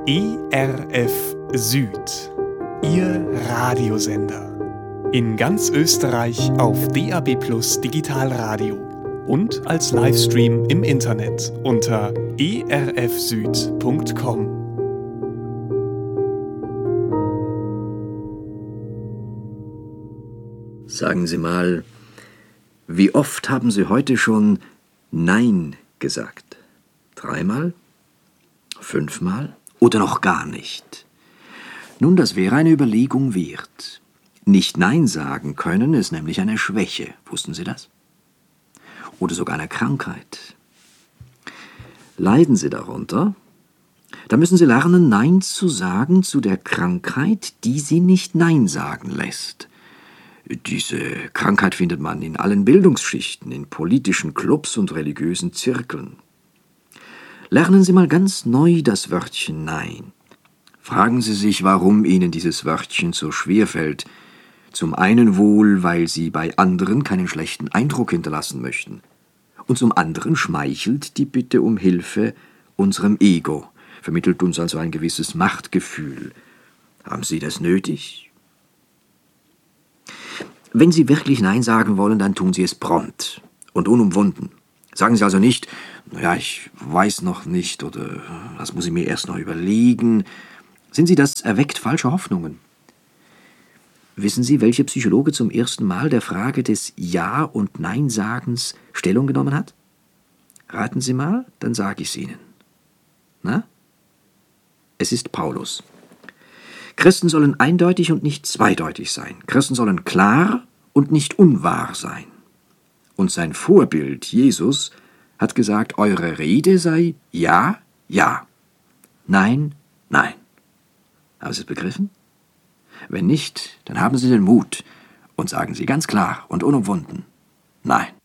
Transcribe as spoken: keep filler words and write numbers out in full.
E R F Süd, Ihr Radiosender. In ganz Österreich auf D A B Plus Digitalradio und als Livestream im Internet unter e r f süd punkt com. Sagen Sie mal, wie oft haben Sie heute schon Nein gesagt? Dreimal? Fünfmal? Oder noch gar nicht? Nun, das wäre eine Überlegung wert. Nicht Nein sagen können ist nämlich eine Schwäche. Wussten Sie das? Oder sogar eine Krankheit. Leiden Sie darunter? Da müssen Sie lernen, Nein zu sagen zu der Krankheit, die Sie nicht Nein sagen lässt. Diese Krankheit findet man in allen Bildungsschichten, in politischen Clubs und religiösen Zirkeln. Lernen Sie mal ganz neu das Wörtchen Nein. Fragen Sie sich, warum Ihnen dieses Wörtchen so schwer fällt. Zum einen wohl, weil Sie bei anderen keinen schlechten Eindruck hinterlassen möchten. Und zum anderen schmeichelt die Bitte um Hilfe unserem Ego, vermittelt uns also ein gewisses Machtgefühl. Haben Sie das nötig? Wenn Sie wirklich Nein sagen wollen, dann tun Sie es prompt und unumwunden. Sagen Sie also nicht, naja, ich weiß noch nicht oder das muss ich mir erst noch überlegen. Sind Sie das erweckt falsche Hoffnungen? Wissen Sie, welcher Psychologe zum ersten Mal der Frage des Ja- und Nein-Sagens Stellung genommen hat? Raten Sie mal, dann sage ich es Ihnen. Na? Es ist Paulus. Christen sollen eindeutig und nicht zweideutig sein. Christen sollen klar und nicht unwahr sein. Und sein Vorbild, Jesus, hat gesagt, eure Rede sei Ja, Ja, Nein, Nein. Haben Sie es begriffen? Wenn nicht, dann haben Sie den Mut und sagen Sie ganz klar und unumwunden Nein.